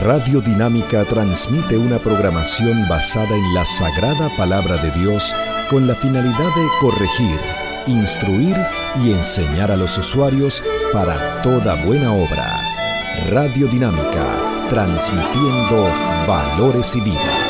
Radio Dinámica transmite una programación basada en la sagrada palabra de Dios con la finalidad de corregir, instruir y enseñar a los usuarios para toda buena obra. Radio Dinámica, transmitiendo valores y vida.